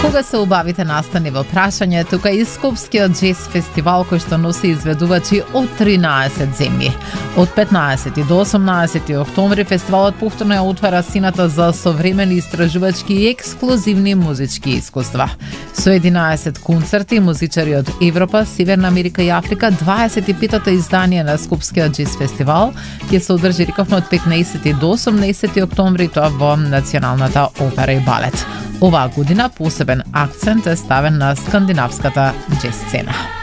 Кога се убавите настани во прашање, тука и Скопскиот джез фестивал кој што носи изведувачи од 13 земји. Од 15 до 18 октомври фестивалот повторно ја отвара сината за современи истражувачки и ексклузивни музички искуства. Со 11 концерти, музичари од Европа, Северна Америка и Африка, 25-то издание на Скопскиот джез фестивал ќе се одржи, рековме, од 15 до 18 октомври, тоа во Националната опера и балет. Оваа година посебен акцент е ставен на скандинавската джез сцена.